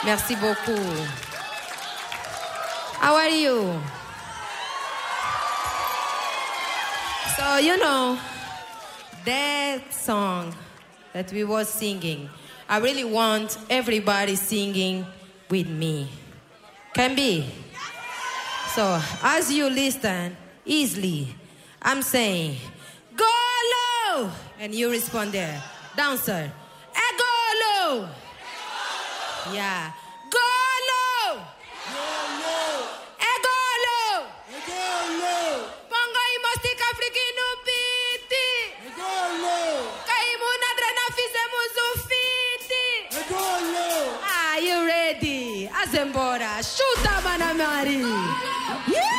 Merci beaucoup. How are you? So, you know, that song that we were singing, I really want everybody singing with me. Can be? So, as you listen easily, I'm saying, go low! And you respond there. Dancer, go low! Yeah. Go low! Go low! Go low! Go low! Pongo imostika afrikinu biti! Go low! Kaimuna drena fise muzufiti! Go low! Are you ready? Azembora, shoot up, Anna Marie! Yeah!